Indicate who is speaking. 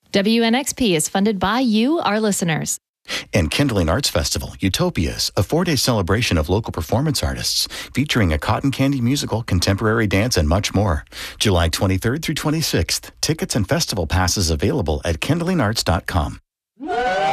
Speaker 1: WNXP is funded by you, our listeners.
Speaker 2: And Kindling Arts Festival, Utopias, a 4-day celebration of local performance artists, featuring a cotton candy musical, contemporary dance, and much more. July 23rd through 26th. Tickets and festival passes available at kindlingarts.com.